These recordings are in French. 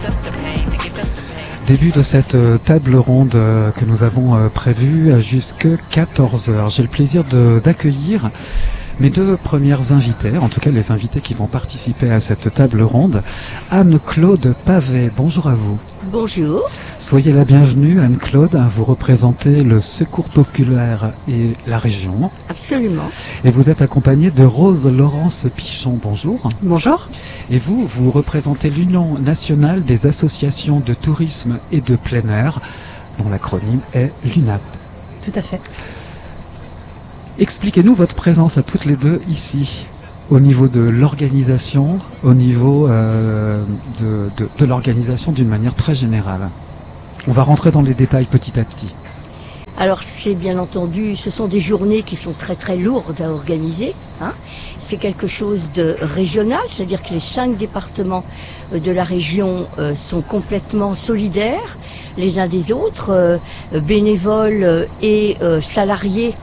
Début de cette table ronde que nous avons prévue jusqu'à 14 heures. J'ai le plaisir d'accueillir mes deux premières invitées, en tout cas les invités qui vont participer à cette table ronde. Anne-Claude Pavet, bonjour à vous. Bonjour. Soyez la bienvenue, Anne-Claude. Vous représentez le Secours Populaire et la région. Absolument. Et vous êtes accompagnée de Rose-Laurence Pichon. Bonjour. Bonjour. Et vous représentez l'Union nationale des associations de tourisme et de plein air, dont l'acronyme est l'UNAP. Tout à fait. Expliquez-nous votre présence à toutes les deux ici, au niveau de l'organisation, au niveau de l'organisation d'une manière très générale. On va rentrer dans les détails petit à petit. Alors c'est bien entendu, ce sont des journées qui sont très très lourdes à organiser. C'est quelque chose de régional, c'est-à-dire que les 5 départements de la région sont complètement solidaires les uns des autres, bénévoles et salariés.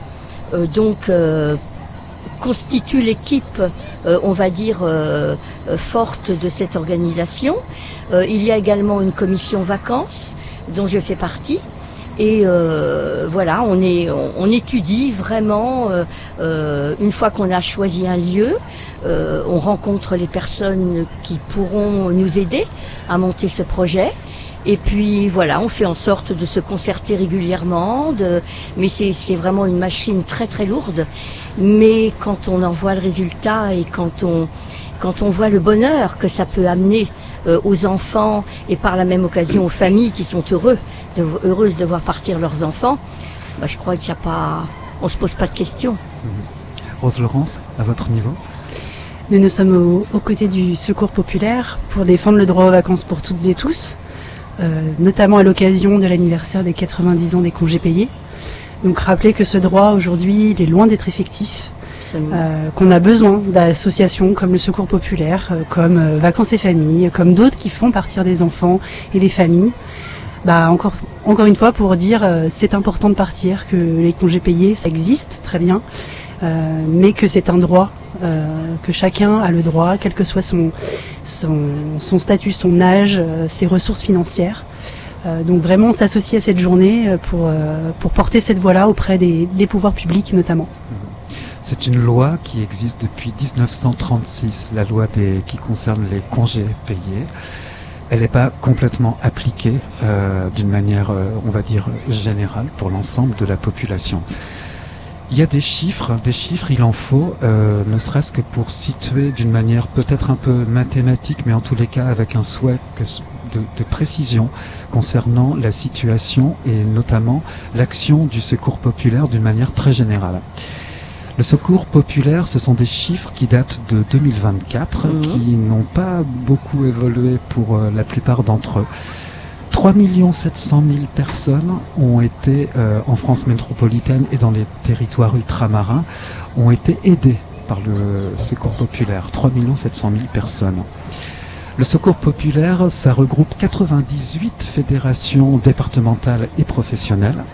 Constitue l'équipe, on va dire, forte de cette organisation. Il y a également une commission vacances dont je fais partie. Et voilà, on étudie vraiment, une fois qu'on a choisi un lieu, on rencontre les personnes qui pourront nous aider à monter ce projet. Et puis voilà, on fait en sorte de se concerter régulièrement, mais c'est vraiment une machine très très lourde. Mais quand on en voit le résultat et quand on voit le bonheur que ça peut amener aux enfants et par la même occasion aux familles qui sont heureuses de voir partir leurs enfants, je crois qu'il n'y a pas, on se pose pas de questions. Rose-Laurence, à votre niveau? Nous sommes aux côtés du Secours Populaire pour défendre le droit aux vacances pour toutes et tous. Notamment à l'occasion de l'anniversaire des 90 ans des congés payés. Donc rappeler que ce droit aujourd'hui il est loin d'être effectif, qu'on a besoin d'associations comme le Secours Populaire, comme Vacances et Familles, comme d'autres qui font partir des enfants et des familles. Encore une fois pour dire c'est important de partir, que les congés payés ça existe très bien, mais que c'est un droit. Que chacun a le droit, quel que soit son statut, son âge, ses ressources financières. Donc vraiment s'associer à cette journée pour porter cette voix-là auprès des pouvoirs publics notamment. C'est une loi qui existe depuis 1936, la loi qui concerne les congés payés. Elle n'est pas complètement appliquée d'une manière, on va dire, générale pour l'ensemble de la population. Il y a des chiffres, il en faut, ne serait-ce que pour situer d'une manière peut-être un peu mathématique, mais en tous les cas avec un souhait de précision concernant la situation et notamment l'action du Secours Populaire d'une manière très générale. Le Secours Populaire, ce sont des chiffres qui datent de 2024, qui n'ont pas beaucoup évolué pour la plupart d'entre eux. 3 700 000 personnes ont été, en France métropolitaine et dans les territoires ultramarins, ont été aidées par le Secours Populaire. 3 700 000 personnes. Le Secours Populaire, ça regroupe 98 fédérations départementales et professionnelles,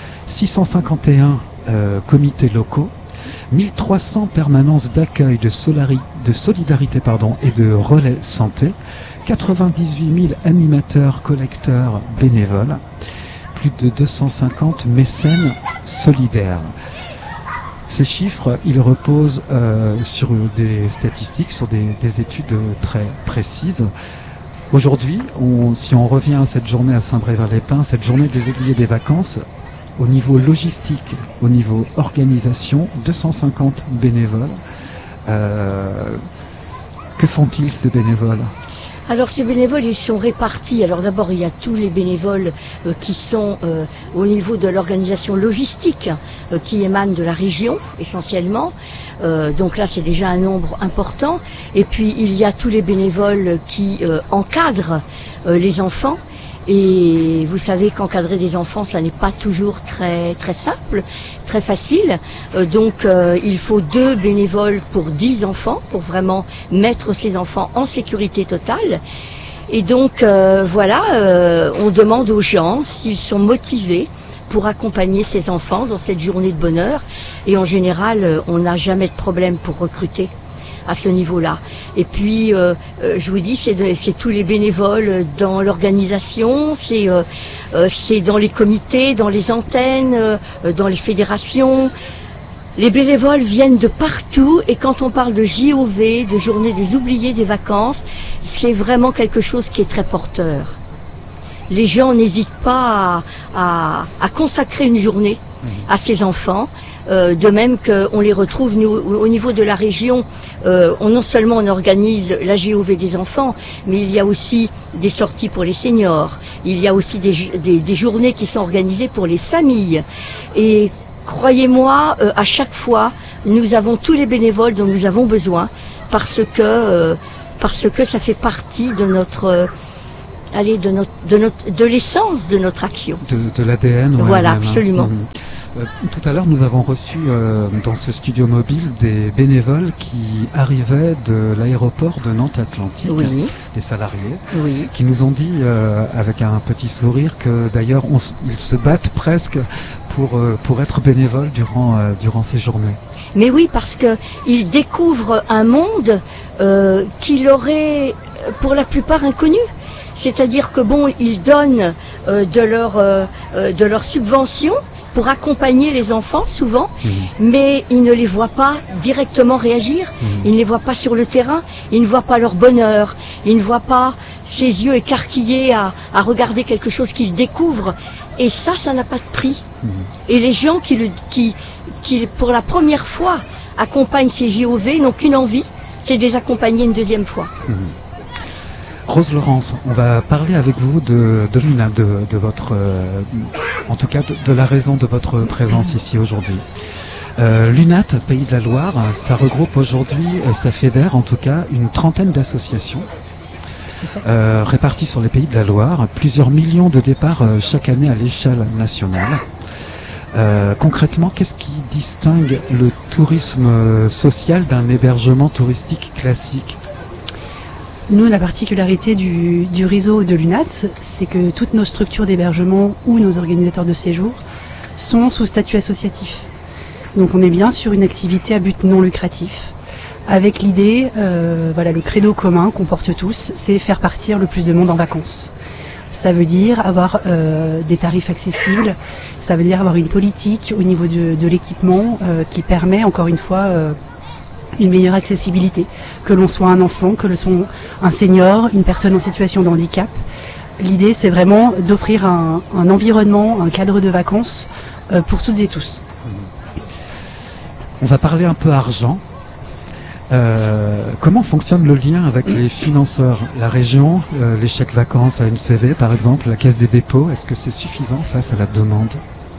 651 comités locaux, 1300 permanences d'accueil, de solidarité et de relais santé, 98 000 animateurs, collecteurs, bénévoles, plus de 250 mécènes solidaires. Ces chiffres, ils reposent sur des statistiques, sur des études très précises. Aujourd'hui, si on revient à cette journée à Saint-Brévin-les-Pins, cette journée des oubliés des vacances, au niveau logistique, au niveau organisation, 250 bénévoles. Que font-ils ces bénévoles ? Alors ces bénévoles, ils sont répartis. Alors d'abord, il y a tous les bénévoles qui sont au niveau de l'organisation logistique qui émanent de la région essentiellement. Donc là, c'est déjà un nombre important. Et puis, il y a tous les bénévoles qui encadrent les enfants. Et vous savez qu'encadrer des enfants, ça n'est pas toujours très très simple, très facile. Donc il faut 2 bénévoles pour 10 enfants, pour vraiment mettre ces enfants en sécurité totale. Et donc on demande aux gens s'ils sont motivés pour accompagner ces enfants dans cette journée de bonheur. Et en général, on n'a jamais de problème pour recruter. à ce niveau-là. Et puis, je vous dis, c'est tous les bénévoles dans l'organisation, c'est dans les comités, dans les antennes, dans les fédérations. Les bénévoles viennent de partout et quand on parle de JOV, de Journée des oubliés des vacances, c'est vraiment quelque chose qui est très porteur. Les gens n'hésitent pas à consacrer une journée à ces enfants. De même qu'on les retrouve nous, au niveau de la région, non seulement on organise la JOV des enfants, mais il y a aussi des sorties pour les seniors, il y a aussi des journées qui sont organisées pour les familles. Et croyez-moi, à chaque fois, nous avons tous les bénévoles dont nous avons besoin parce que ça fait partie de notre de l'essence de notre action. De l'ADN. Voilà, absolument. Tout à l'heure, nous avons reçu dans ce studio mobile des bénévoles qui arrivaient de l'aéroport de Nantes-Atlantique, oui. Des salariés, oui. Qui nous ont dit avec un petit sourire que d'ailleurs ils se battent presque pour être bénévoles durant ces journées. Mais oui, parce que ils découvrent un monde qui leur est pour la plupart inconnu. C'est-à-dire que ils donnent de leur subvention pour accompagner les enfants souvent, mais ils ne les voient pas directement réagir, ils ne les voient pas sur le terrain, ils ne voient pas leur bonheur, ils ne voient pas ces yeux écarquillés à regarder quelque chose qu'ils découvrent, et ça n'a pas de prix. Et les gens qui pour la première fois accompagnent ces JOV n'ont qu'une envie, c'est de les accompagner une deuxième fois. Rose Laurence, on va parler avec vous de l'UNAT, de votre, en tout cas de la raison de votre présence ici aujourd'hui. L'UNAT, Pays de la Loire, ça regroupe aujourd'hui, ça fédère en tout cas une trentaine d'associations réparties sur les Pays de la Loire, plusieurs millions de départs chaque année à l'échelle nationale. Concrètement, qu'est-ce qui distingue le tourisme social d'un hébergement touristique classique ? Nous, la particularité du réseau de l'UNAT, c'est que toutes nos structures d'hébergement ou nos organisateurs de séjour sont sous statut associatif. Donc on est bien sur une activité à but non lucratif, avec l'idée, le credo commun qu'on porte tous, c'est faire partir le plus de monde en vacances. Ça veut dire avoir des tarifs accessibles, ça veut dire avoir une politique au niveau de l'équipement qui permet, encore une fois, une meilleure accessibilité, que l'on soit un enfant, que l'on soit un senior, une personne en situation de handicap. L'idée, c'est vraiment d'offrir un environnement, un cadre de vacances pour toutes et tous. On va parler un peu argent. Comment fonctionne le lien avec les financeurs ? La région, les chèques vacances à MCV par exemple, la Caisse des dépôts, est-ce que c'est suffisant face à la demande ?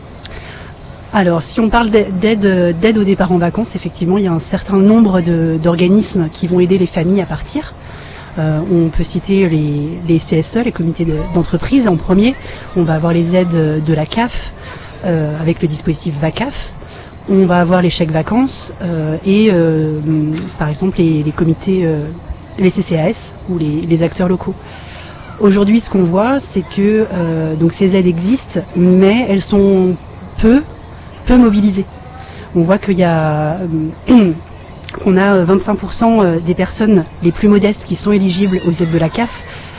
Alors, si on parle d'aide au départ en vacances, effectivement, il y a un certain nombre d'organismes qui vont aider les familles à partir. On peut citer les CSE, les comités d'entreprise en premier. On va avoir les aides de la CAF avec le dispositif VACAF. On va avoir les chèques vacances et par exemple les comités, les CCAS ou les acteurs locaux. Aujourd'hui, ce qu'on voit, c'est que donc ces aides existent, mais elles sont peu mobilisées. On voit qu'il y a on a 25% des personnes les plus modestes qui sont éligibles aux aides de la CAF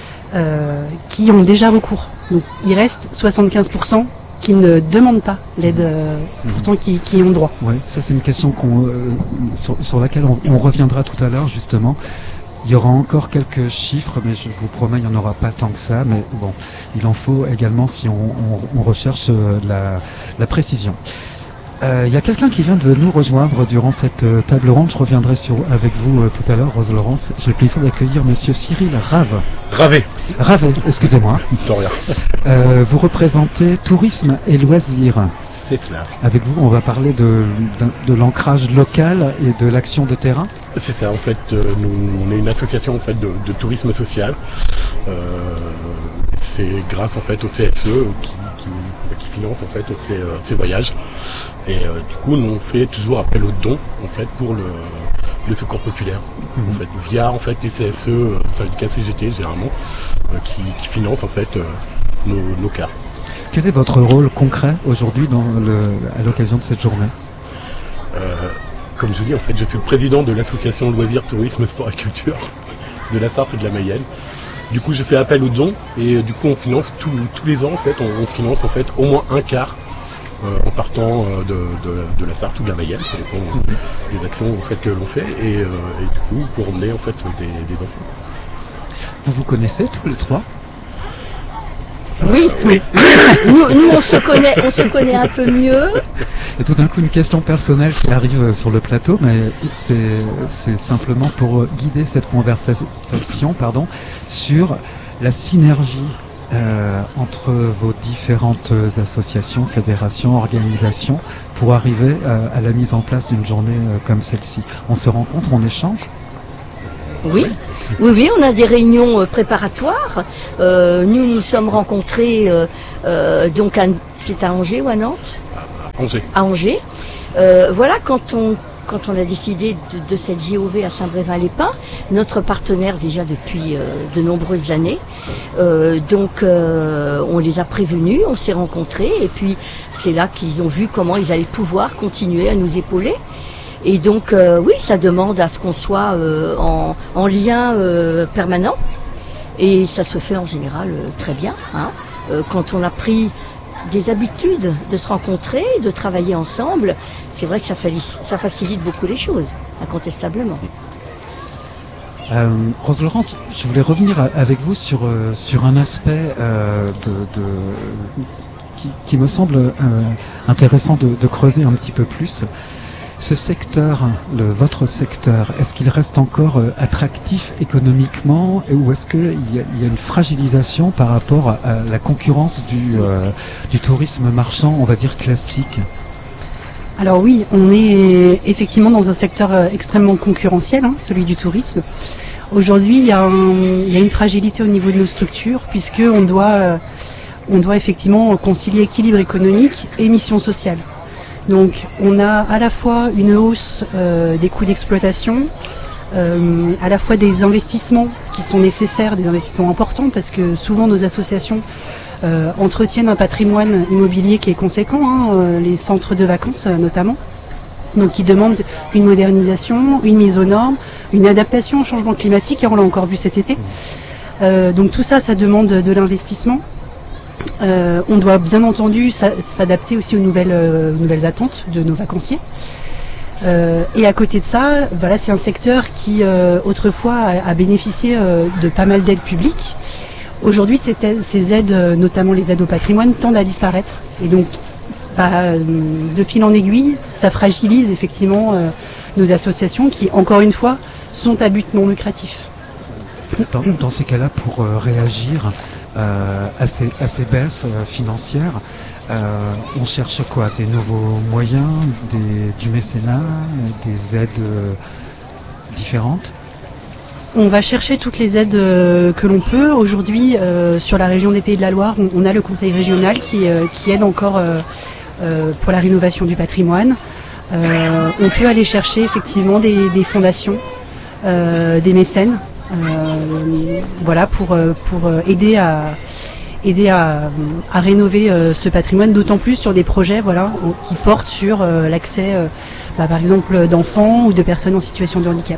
qui ont déjà recours. Donc il reste 75% qui ne demandent pas l'aide, pourtant qui ont droit. Oui, ça c'est une question sur laquelle on reviendra tout à l'heure justement. Il y aura encore quelques chiffres, mais je vous promets, il n'y en aura pas tant que ça. Mais bon, il en faut également si on recherche la précision. Il y a quelqu'un qui vient de nous rejoindre durant cette table ronde. Je reviendrai avec vous tout à l'heure, Rose Laurence. J'ai le plaisir d'accueillir Monsieur Cyril Ravet, excusez-moi. De rien. Vous représentez Tourisme et Loisirs. C'est cela. Avec vous, on va parler de l'ancrage local et de l'action de terrain. C'est ça, en fait, on est une association en fait de tourisme social. C'est grâce en fait au CSE qui finance en fait ces voyages. Et du coup, nous on fait toujours appel aux dons en fait pour le secours populaire. En fait, via en fait les CSE, syndicats CGT généralement, qui financent en fait nos cas. Quel est votre rôle concret aujourd'hui à l'occasion de cette journée ? comme je dis, en fait, je suis le président de l'association Loisirs, Tourisme, Sport et Culture de la Sarthe et de la Mayenne. Du coup, je fais appel aux dons et du coup, on finance tous les ans, en fait, on finance en fait au moins un quart en partant de la Sarthe ou de la Mayenne, ça dépend des actions en fait, que l'on fait et du coup, pour emmener en fait des enfants. Vous vous connaissez tous les trois? Oui, oui. Nous on se connaît un peu mieux. Et tout d'un coup, une question personnelle qui arrive sur le plateau, mais c'est simplement pour guider cette conversation, sur la synergie entre vos différentes associations, fédérations, organisations, pour arriver à la mise en place d'une journée comme celle-ci. On se rencontre, on échange? Oui, on a des réunions préparatoires. Nous sommes rencontrés, donc c'est à Angers ou à Nantes ? Angers. À Angers. Voilà, quand on a décidé de cette JOV à Saint-Brévin-les-Pins, notre partenaire déjà depuis de nombreuses années. Donc on les a prévenus, on s'est rencontrés et puis c'est là qu'ils ont vu comment ils allaient pouvoir continuer à nous épauler. Et donc oui, ça demande à ce qu'on soit en lien permanent et ça se fait en général très bien. Hein. Quand on a pris des habitudes de se rencontrer, de travailler ensemble, c'est vrai que ça facilite beaucoup les choses, incontestablement. Rose-Laurence, je voulais revenir avec vous sur un aspect qui me semble intéressant de creuser un petit peu plus. Ce secteur, votre secteur, est-ce qu'il reste encore attractif économiquement ou est-ce qu'il y a une fragilisation par rapport à la concurrence du tourisme marchand, on va dire classique? Alors oui, on est effectivement dans un secteur extrêmement concurrentiel, hein, celui du tourisme. Aujourd'hui, il y a une fragilité au niveau de nos structures puisqu'on doit effectivement concilier équilibre économique et mission sociale. Donc on a à la fois une hausse des coûts d'exploitation, à la fois des investissements qui sont nécessaires, des investissements importants parce que souvent nos associations entretiennent un patrimoine immobilier qui est conséquent, hein, les centres de vacances notamment, donc qui demandent une modernisation, une mise aux normes, une adaptation au changement climatique, et on l'a encore vu cet été. Donc tout ça, ça demande de l'investissement. On doit bien entendu s'adapter aussi aux nouvelles attentes de nos vacanciers. Et à côté de ça, voilà, c'est un secteur qui autrefois a bénéficié de pas mal d'aides publiques. Aujourd'hui, ces aides, notamment les aides au patrimoine, tendent à disparaître. Et donc, de fil en aiguille, ça fragilise effectivement nos associations qui, encore une fois, sont à but non lucratif. Dans ces cas-là, pour réagir à ces baisses financières, on cherche quoi? Des nouveaux moyens, du mécénat, des aides différentes? On va chercher toutes les aides que l'on peut. Aujourd'hui, sur la région des Pays de la Loire, on a le conseil régional qui aide encore pour la rénovation du patrimoine. On peut aller chercher effectivement des fondations, des mécènes. Voilà, pour aider à rénover ce patrimoine, d'autant plus sur des projets qui portent sur l'accès par exemple d'enfants ou de personnes en situation de handicap.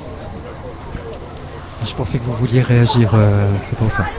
Je pensais que vous vouliez réagir, c'est pour ça.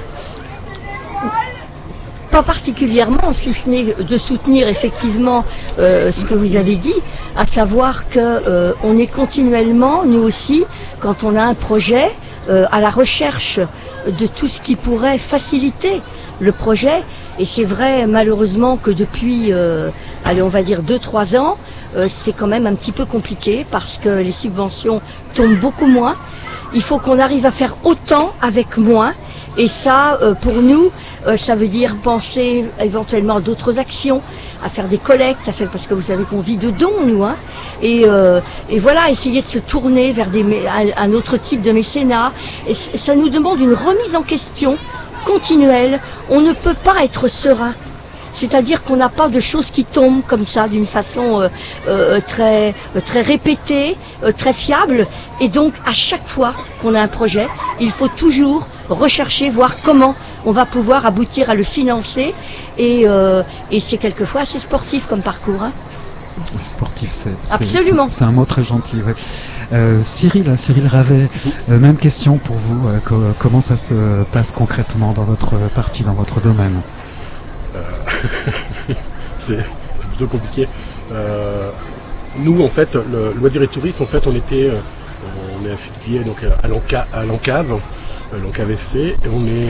Pas particulièrement, si ce n'est de soutenir effectivement ce que vous avez dit, à savoir que on est continuellement, nous aussi, quand on a un projet, à la recherche de tout ce qui pourrait faciliter le projet. Et c'est vrai malheureusement que depuis, on va dire 2-3 ans, c'est quand même un petit peu compliqué parce que les subventions tombent beaucoup moins. Il faut qu'on arrive à faire autant avec moins. Et ça, pour nous, ça veut dire penser éventuellement à d'autres actions, à faire des collectes, parce que vous savez qu'on vit de dons, nous, hein. Et voilà, essayer de se tourner vers un autre type de mécénat. Et ça nous demande une remise en question continuelle. On ne peut pas être serein. C'est-à-dire qu'on n'a pas de choses qui tombent comme ça d'une façon très répétée, très fiable. Et donc, à chaque fois qu'on a un projet, il faut toujours rechercher, voir comment on va pouvoir aboutir à le financer. Et c'est quelquefois assez sportif comme parcours. Hein. Oui, sportif, Absolument. C'est un mot très gentil. Ouais. Cyril Ravet, même question pour vous. Comment ça se passe concrètement dans votre partie, dans votre domaine? C'est plutôt compliqué. Nous, en fait, le loisir et tourisme, en fait, on est affilié donc à l'ANCAV SC, et on est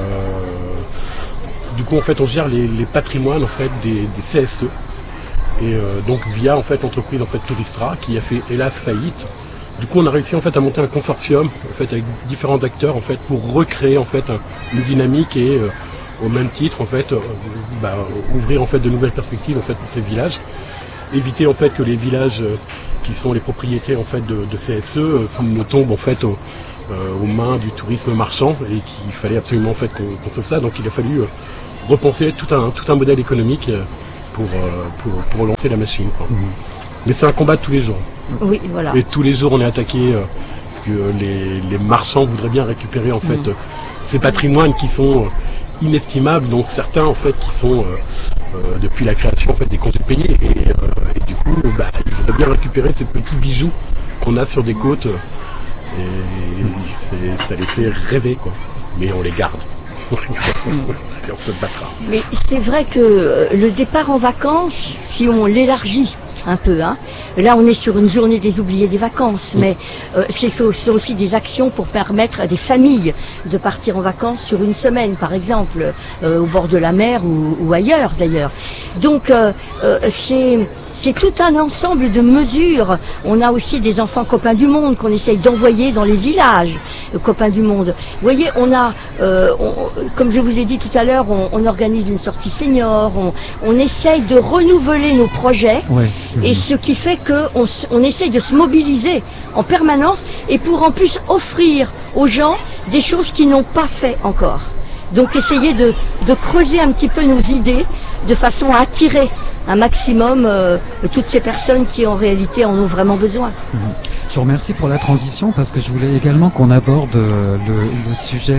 du coup, en fait, on gère les patrimoines en fait des CSE, et donc via en fait l'entreprise en fait Touristra, qui a fait hélas faillite. Du coup, on a réussi en fait à monter un consortium en fait avec différents acteurs en fait pour recréer en fait une dynamique et au même titre en fait ouvrir en fait de nouvelles perspectives en fait pour ces villages, éviter en fait que les villages qui sont les propriétés en fait de CSE ne tombent en fait aux mains du tourisme marchand, et qu'il fallait absolument en fait qu'on sauve ça. Donc il a fallu repenser tout un modèle économique pour lancer la machine, quoi. Mais c'est un combat de tous les jours. Oui, voilà. Et tous les jours on est attaqué parce que les marchands voudraient bien récupérer en fait ces patrimoines qui sont inestimables, dont certains en fait qui sont depuis la création en fait des congés payés, et du coup ils voudraient bien récupérer ces petits bijoux qu'on a sur des côtes, et ça les fait rêver, quoi. Mais on les garde. Et on se battra. Mais c'est vrai que le départ en vacances, si on l'élargit un peu, hein. Là on est sur une journée des oubliés des vacances, mais ce sont aussi des actions pour permettre à des familles de partir en vacances sur une semaine, par exemple, au bord de la mer ou ailleurs d'ailleurs. Donc c'est tout un ensemble de mesures. On a aussi des enfants copains du monde qu'on essaye d'envoyer dans les villages copains du monde. Vous voyez, comme je vous ai dit tout à l'heure, on organise une sortie senior, on essaye de renouveler nos projets, et ce qui fait qu'on essaye de se mobiliser en permanence, et pour en plus offrir aux gens des choses qu'ils n'ont pas fait encore. Donc essayer de creuser un petit peu nos idées de façon à attirer un maximum toutes ces personnes qui en réalité en ont vraiment besoin. Je vous remercie pour la transition, parce que je voulais également qu'on aborde le sujet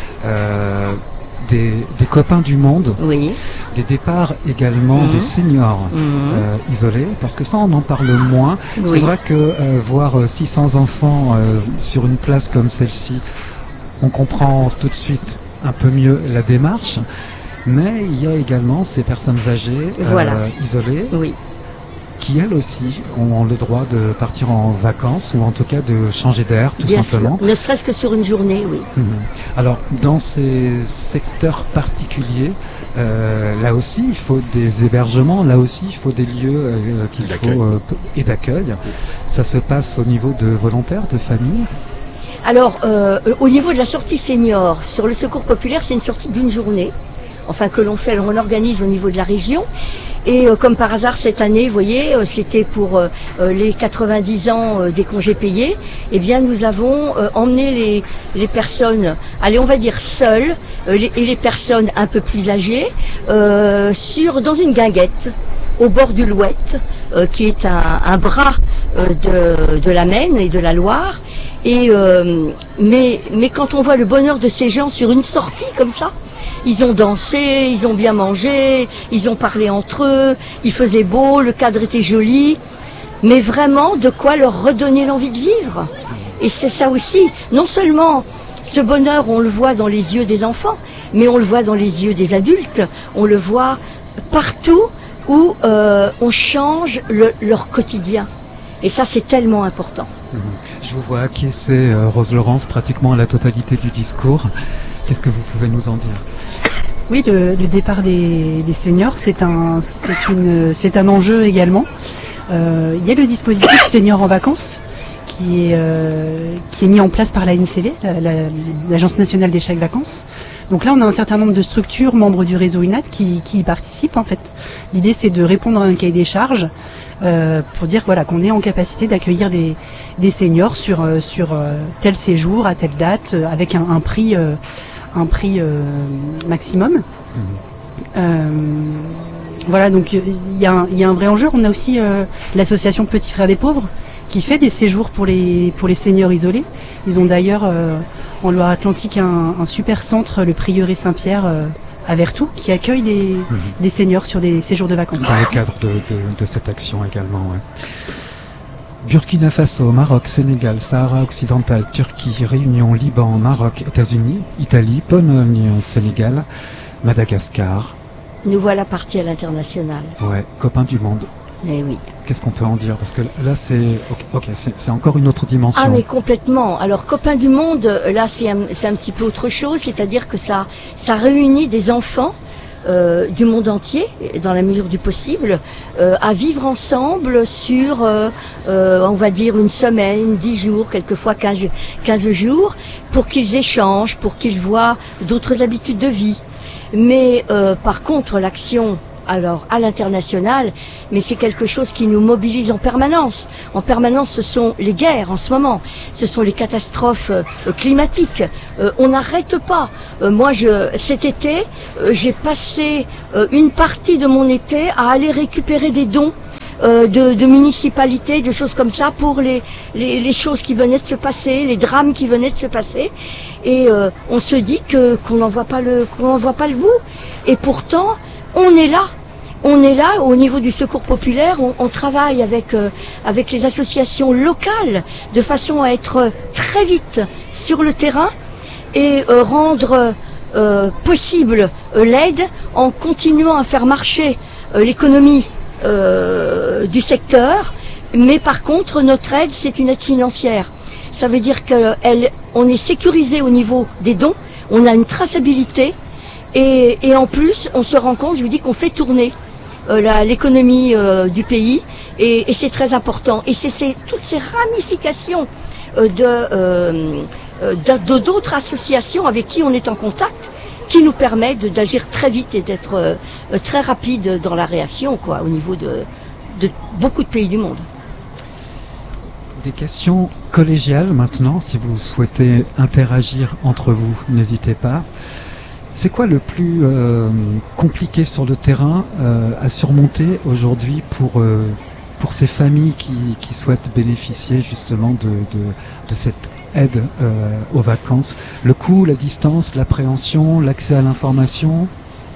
des copains du monde, des départs également des seniors isolés, parce que ça on en parle moins. C'est vrai que voir 600 enfants sur une place comme celle-ci, on comprend tout de suite un peu mieux la démarche. Mais il y a également ces personnes âgées, isolées, qui elles aussi ont le droit de partir en vacances, ou en tout cas de changer d'air, tout simplement. Sûr. Ne serait-ce que sur une journée, oui. Alors, dans ces secteurs particuliers, là aussi, il faut des hébergements, là aussi, il faut des lieux et d'accueil. Ça se passe au niveau de volontaires, de familles? Alors, au niveau de la sortie senior, sur le secours populaire, c'est une sortie d'une journée. Enfin, que l'on organise au niveau de la région. Et comme par hasard, cette année, vous voyez, c'était pour les 90 ans des congés payés. Eh bien, nous avons emmené les personnes, allez, on va dire seules, et les personnes un peu plus âgées, dans une guinguette, au bord du Louette, qui est un bras de la Maine et de la Loire. Et mais quand on voit le bonheur de ces gens sur une sortie comme ça, ils ont dansé, ils ont bien mangé, ils ont parlé entre eux, il faisait beau, le cadre était joli, mais vraiment de quoi leur redonner l'envie de vivre. Et c'est ça aussi, non seulement ce bonheur, on le voit dans les yeux des enfants, mais on le voit dans les yeux des adultes, on le voit partout où on change leur quotidien. Et ça, c'est tellement important. Je vous vois acquiescer, Rose Laurence, pratiquement à la totalité du discours. Qu'est-ce que vous pouvez nous en dire? Oui, le départ des seniors, c'est un enjeu également. Il y a le dispositif Seniors en vacances qui est mis en place par l'ANCV, l'Agence nationale des chèques vacances. Donc là, on a un certain nombre de structures membres du réseau UNAT qui y participent en fait. L'idée, c'est de répondre à un cahier des charges pour dire qu'on est en capacité d'accueillir des seniors sur tel séjour à telle date avec un prix maximum. Donc il y a un vrai enjeu. On a aussi l'association Petits Frères des Pauvres qui fait des séjours pour les seniors isolés. Ils ont d'ailleurs en Loire-Atlantique un super centre, le Prieuré Saint-Pierre, à Vertou, qui accueille des seniors sur des séjours de vacances. Dans le cadre de cette action également, ouais. Burkina Faso, Maroc, Sénégal, Sahara occidental, Turquie, Réunion, Liban, Maroc, États-Unis, Italie, Pologne, Sénégal, Madagascar. Nous voilà partis à l'international. Ouais, copains du monde. Eh oui. Qu'est-ce qu'on peut en dire? Parce que là, c'est c'est encore une autre dimension. Ah mais complètement. Alors copains du monde, là c'est un petit peu autre chose, c'est-à-dire que ça réunit des enfants du monde entier, dans la mesure du possible, à vivre ensemble sur, on va dire, une semaine, 10 jours, quelquefois 15 jours, pour qu'ils échangent, pour qu'ils voient d'autres habitudes de vie. Mais par contre, l'action, alors à l'international, mais c'est quelque chose qui nous mobilise en permanence. En permanence, ce sont les guerres en ce moment, ce sont les catastrophes climatiques. On n'arrête pas. Moi, cet été, j'ai passé une partie de mon été à aller récupérer des dons de municipalités, de choses comme ça, pour les choses qui venaient de se passer, les drames qui venaient de se passer. Et on se dit qu'on n'en voit pas le bout. Et pourtant, on est là. On est là au niveau du secours populaire, on travaille avec les associations locales de façon à être très vite sur le terrain et rendre possible l'aide en continuant à faire marcher l'économie du secteur. Mais par contre, notre aide, c'est une aide financière. Ça veut dire qu'on est sécurisé au niveau des dons, on a une traçabilité et en plus, on se rend compte, je vous dis qu'on fait tourner l'économie du pays et c'est très important. Et c'est toutes ces ramifications d'autres associations avec qui on est en contact qui nous permettent d'agir très vite et d'être très rapide dans la réaction, quoi, au niveau de beaucoup de pays du monde. Des questions collégiales maintenant, si vous souhaitez interagir entre vous, n'hésitez pas. C'est quoi le plus compliqué sur le terrain à surmonter aujourd'hui pour ces familles qui souhaitent bénéficier justement de cette aide aux vacances? Le coût, la distance, l'appréhension, l'accès à l'information?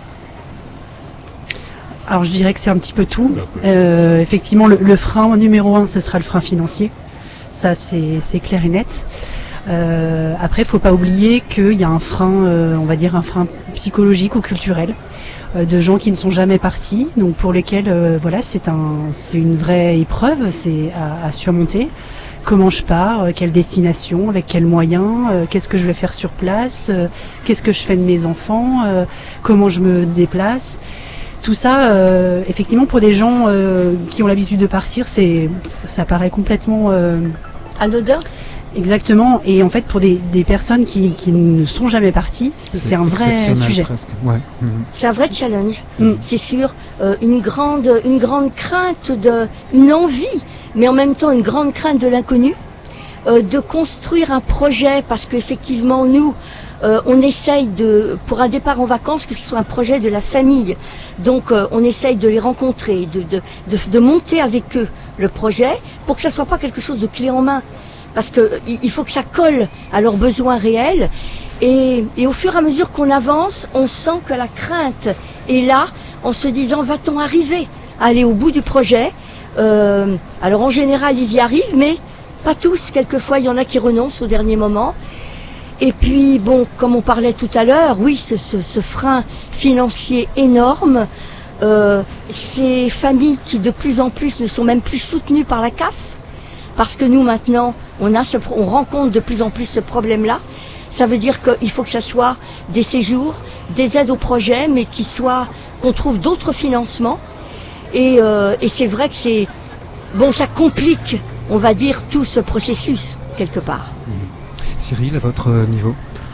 Alors je dirais que c'est un petit peu tout. Effectivement, le frein numéro 1, ce sera le frein financier. Ça, c'est clair et net. Après, il faut pas oublier qu'il y a un frein, on va dire un frein psychologique ou culturel, de gens qui ne sont jamais partis, donc pour lesquels, voilà, c'est une vraie épreuve, c'est à surmonter. Comment je pars, quelle destination, avec quels moyens, qu'est-ce que je vais faire sur place, qu'est-ce que je fais de mes enfants, comment je me déplace. Tout ça, effectivement, pour des gens qui ont l'habitude de partir, ça paraît complètement anodin. Exactement, et en fait pour des personnes qui ne sont jamais parties, c'est un vrai sujet. Presque. Ouais. Mmh. C'est un vrai challenge, c'est sûr, une grande crainte, une envie, mais en même temps une grande crainte de l'inconnu, de construire un projet, parce qu'effectivement nous, on essaye pour un départ en vacances, que ce soit un projet de la famille, donc on essaye de les rencontrer, de monter avec eux le projet, pour que ça soit pas quelque chose de clé en main. Parce que il faut que ça colle à leurs besoins réels et au fur et à mesure qu'on avance, on sent que la crainte est là en se disant va-t-on arriver à aller au bout du projet. Alors en général ils y arrivent, mais pas tous. Quelquefois il y en a qui renoncent au dernier moment. Et puis bon, comme on parlait tout à l'heure, oui, ce frein financier énorme, ces familles qui de plus en plus ne sont même plus soutenues par la CAF. Parce que nous maintenant, on rencontre de plus en plus ce problème-là. Ça veut dire qu'il faut que ça soit des séjours, des aides au projet, mais qu'on trouve d'autres financements. Et c'est vrai que ça complique, on va dire, tout ce processus quelque part. Cyril, à votre niveau?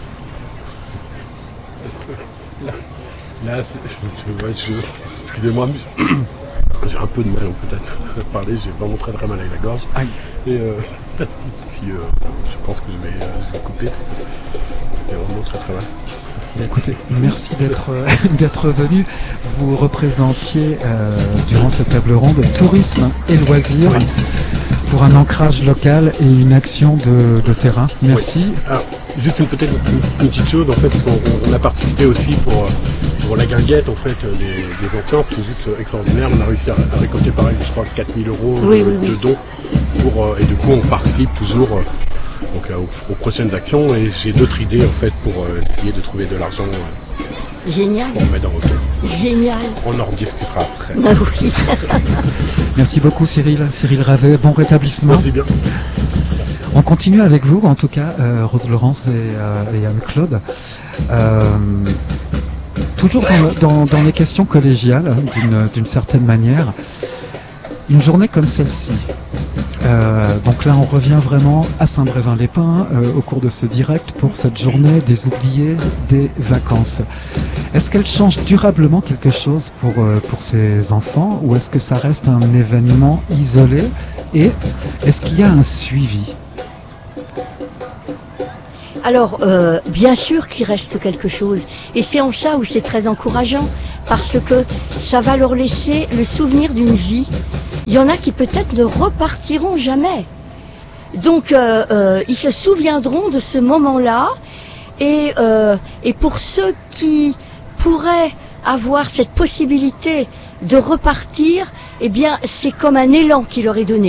Là, excusez-moi. J'ai un peu de mal peut-être à parler, j'ai vraiment très très mal avec la gorge. Aïe. Et je pense que je vais couper parce que ça fait vraiment très très mal. Écoutez, merci d'être venu. Vous représentiez durant cette table ronde tourisme et loisirs pour un ancrage local et une action de terrain. Merci. Oui. Alors, juste peut-être une petite chose en fait, parce qu'on a participé aussi pour pour la guinguette, en fait, des anciens, ce qui est juste extraordinaire. On a réussi à récolter, pareil, je crois, 4 000 euros de dons. Et du coup, on participe toujours aux prochaines actions. Et j'ai d'autres idées, en fait, pour essayer de trouver de l'argent. Génial. Pour mettre dans vos caisses. Génial. On en rediscutera après. Ah oui. Merci beaucoup, Cyril Ravet. Bon rétablissement. Merci bien. On continue avec vous, en tout cas, Rose Laurence et Anne-Claude. Toujours dans les questions collégiales, d'une certaine manière, une journée comme celle-ci. Donc là, on revient vraiment à Saint-Brévin-les-Pins au cours de ce direct pour cette journée des oubliés des vacances. Est-ce qu'elle change durablement quelque chose pour ces enfants, ou est-ce que ça reste un événement isolé, et est-ce qu'il y a un suivi ? Alors, bien sûr qu'il reste quelque chose. Et c'est en ça où c'est très encourageant, parce que ça va leur laisser le souvenir d'une vie. Il y en a qui peut-être ne repartiront jamais. Donc, ils se souviendront de ce moment-là. Et pour ceux qui pourraient avoir cette possibilité de repartir, eh bien, c'est comme un élan qui leur est donné.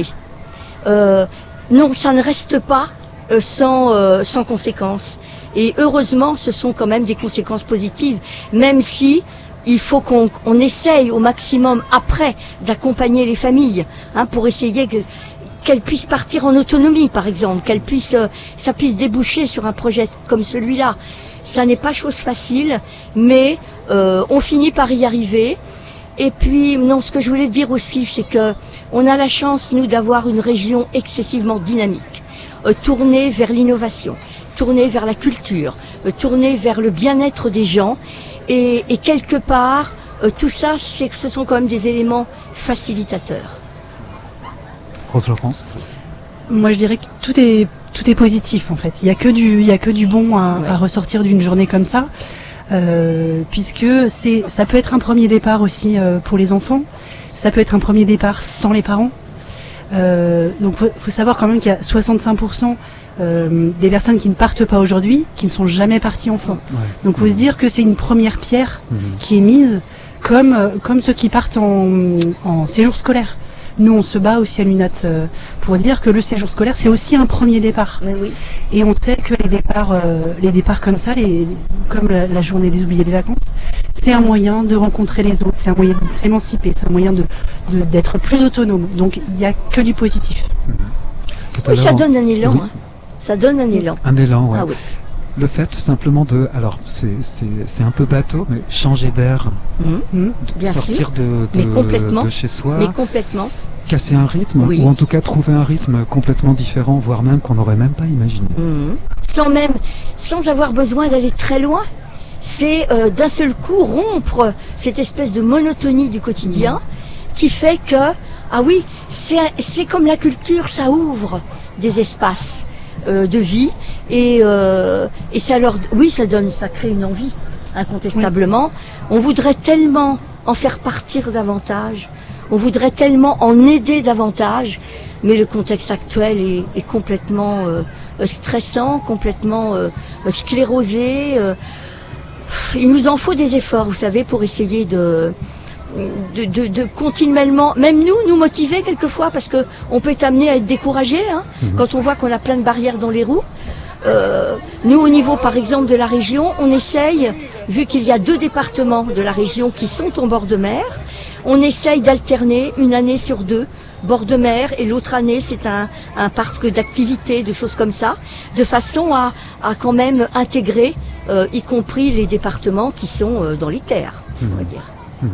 Non, ça ne reste pas sans conséquences. Et heureusement, ce sont quand même des conséquences positives, même si il faut qu'on essaye au maximum après d'accompagner les familles, pour essayer qu'elles puissent partir en autonomie, par exemple, ça puisse déboucher sur un projet comme celui-là. Ça n'est pas chose facile, mais on finit par y arriver. Et puis, non, ce que je voulais dire aussi, c'est que on a la chance, nous, d'avoir une région excessivement dynamique, tournée vers l'innovation, tournée vers la culture, tournée vers le bien-être des gens. Et quelque part, tout ça, ce sont quand même des éléments facilitateurs. Rose Laurence ? Moi, je dirais que tout est positif, en fait. Il y a que du bon à ressortir d'une journée comme ça, puisque ça peut être un premier départ aussi pour les enfants. Ça peut être un premier départ sans les parents. Donc, faut savoir quand même qu'il y a 65% des personnes qui ne partent pas aujourd'hui, qui ne sont jamais parties enfants. Ouais. Donc, faut se dire que c'est une première pierre qui est mise, comme ceux qui partent en séjour scolaire. Nous, on se bat aussi à l'UNAT pour dire que le séjour scolaire, c'est aussi un premier départ. Oui. Et on sait que les départs comme ça, comme la journée des oubliés des vacances, c'est un moyen de rencontrer les autres, c'est un moyen de s'émanciper, c'est un moyen d'être plus autonome. Donc, il n'y a que du positif. Oui, ça donne un élan. Oui. Ça donne un élan. Un élan, ouais. Ah oui. Le fait simplement alors c'est un peu bateau, mais changer d'air, sortir de chez soi, mais complètement, casser un rythme, ou en tout cas trouver un rythme complètement différent, voire même qu'on n'aurait même pas imaginé. Sans avoir besoin d'aller très loin. C'est d'un seul coup rompre cette espèce de monotonie du quotidien qui fait que, c'est comme la culture, ça ouvre des espaces de vie et ça crée une envie, incontestablement. On voudrait tellement en faire partir davantage, on voudrait tellement en aider davantage, mais le contexte actuel est complètement stressant, complètement sclérosé. Il nous en faut des efforts, vous savez, pour essayer de continuellement, même nous motiver quelquefois, parce que on peut être amené à être découragé quand on voit qu'on a plein de barrières dans les roues. Nous, au niveau, par exemple, de la région, on essaye, vu qu'il y a 2 départements de la région qui sont en bord de mer, on essaye d'alterner une année sur 2, bord de mer, et l'autre année, c'est un parc d'activités, de choses comme ça, de façon à quand même intégrer, y compris les départements qui sont dans les terres, on va dire.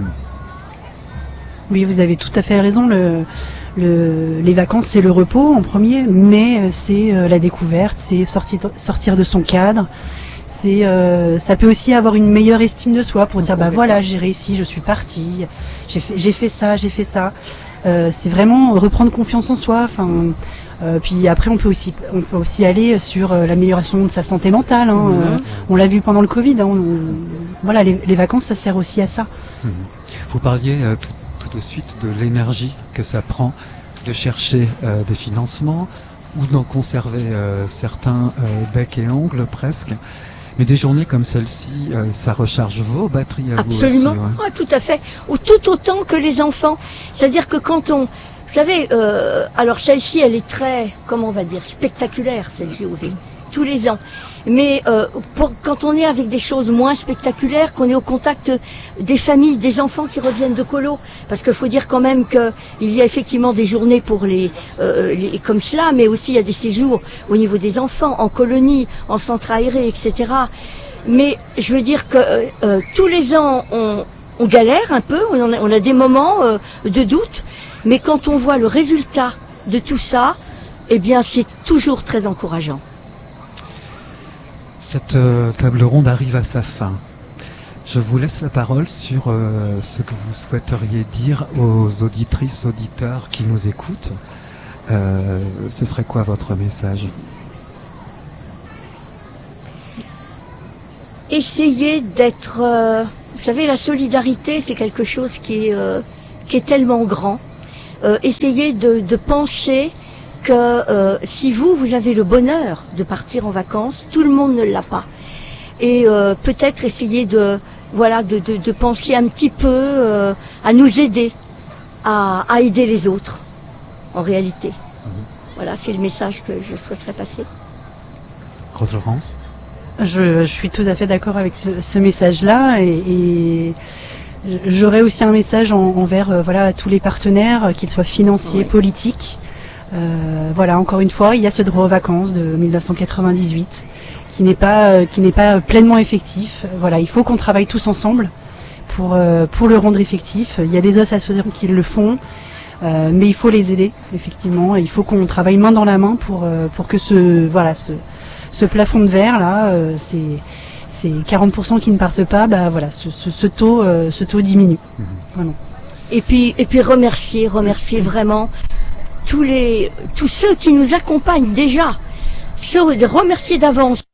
Oui, vous avez tout à fait raison. Les vacances, c'est le repos en premier, mais c'est la découverte, c'est sortir de son cadre. Ça peut aussi avoir une meilleure estime de soi pour dire voilà, j'ai réussi, je suis partie, j'ai fait ça. C'est vraiment reprendre confiance en soi. Puis après, on peut aussi aller sur l'amélioration de sa santé mentale. On l'a vu pendant le Covid. Les vacances, ça sert aussi à ça. Vous parliez tout de suite de l'énergie que ça prend de chercher des financements ou d'en conserver certains bec et ongles presque. Mais des journées comme celle-ci, ça recharge vos batteries à vous aussi. Absolument, tout à fait. Ou tout autant que les enfants. C'est-à-dire que quand on... Vous savez, alors celle-ci, elle est très, comment on va dire, spectaculaire, celle-ci au V, tous les ans. Mais quand on est avec des choses moins spectaculaires, qu'on est au contact des familles, des enfants qui reviennent de colo, parce qu'il faut dire quand même qu'il y a effectivement des journées pour les comme cela, mais aussi il y a des séjours au niveau des enfants, en colonie, en centre aéré, etc. Mais je veux dire que tous les ans, on galère un peu, on a des moments de doute, mais quand on voit le résultat de tout ça, eh bien c'est toujours très encourageant. Cette table ronde arrive à sa fin. Je vous laisse la parole sur ce que vous souhaiteriez dire aux auditrices, auditeurs qui nous écoutent. Ce serait quoi votre message ? Essayez d'être... vous savez, la solidarité, c'est quelque chose qui est tellement grand. Essayez de penser que si vous avez le bonheur de partir en vacances, tout le monde ne l'a pas. Et peut-être essayer de penser un petit peu à nous aider, à aider les autres, en réalité. Voilà, c'est le message que je souhaiterais passer. Rose-Laurence ? Je suis tout à fait d'accord avec ce message-là et j'aurais aussi un message envers tous les partenaires, qu'ils soient financiers, politiques. Encore une fois, il y a ce droit aux vacances de 1998 qui n'est pas pleinement effectif. Voilà, il faut qu'on travaille tous ensemble pour le rendre effectif. Il y a des associations qui le font, mais il faut les aider effectivement. Et il faut qu'on travaille main dans la main pour que ce plafond de verre là, c'est 40% qui ne partent pas. Ce taux diminue. Voilà. Et puis remercier vraiment tous ceux qui nous accompagnent déjà, remercier d'avance